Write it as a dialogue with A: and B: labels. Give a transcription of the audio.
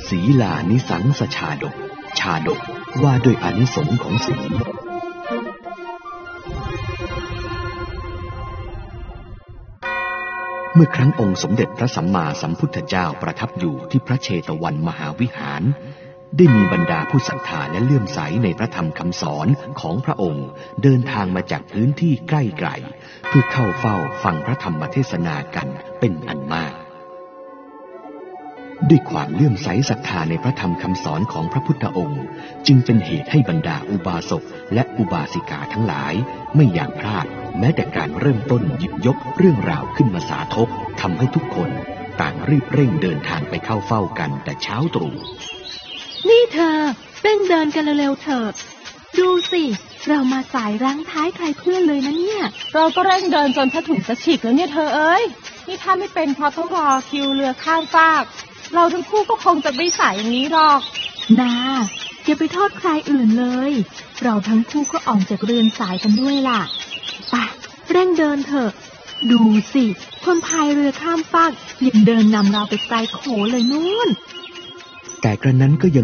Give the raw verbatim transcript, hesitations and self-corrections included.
A: ศีลานิสังสชาดกชาดกว่าโดยอานิสงส์ของศีลเมื่อครั้งองค์สมเด็จพระสัมมาสัมพุทธเจ้าประทับอยู่ที่พระเชตวันมหาวิหารได้มีบรรดาผู้ศรัทธาและเลื่อมใสในพระธรรมคำสอนของพระองค์เดินทางมาจากพื้นที่ใกล้ไกลเพื่อเข้าเฝ้าฟังพระธรรมเทศนากันเป็นอันมากด้วยความเลื่อมใสศรัทธาในพระธรรมคำสอนของพระพุทธองค์จึงเป็นเหตุให้บรรดาอุบาสกและอุบาสิกาทั้งหลายไม่อยากพลาดแม้แต่การเริ่มต้นหยิบยกเรื่องราวขึ้นมาสาธกทำให้ทุกคนต่างรีบเร่งเดินทางไปเข้าเฝ้ากันแต่เช้าตรู่
B: นี่เธอเร่งเดินกันเร็วๆเถิดดูสิเรามาสายรั้งท้ายใครเพื่อนเลยนะเนี่ย
C: เราก็เร่งเดินจนผ้าถุงจะฉีกแล้วเนี่ยเธอเอ้ยนี่ถ้าไม่เป็นเพราะต้องรอคิวเรือข้ามฟากเราทั้งคู่ก็คงจะไม่สายอย่างนี้หรอก
B: นาอย่าไปโทษใครอื่นเลยเราทั้งคู่ก็ออกจากเรือนสายกันด้วยล่ะไปเร่งเดินเถอะดูสิคนพายเรือข้ามฟากยังเดินนำเราไปไกลโขเลยนู่น
A: แต่กระนั้นก็ยัง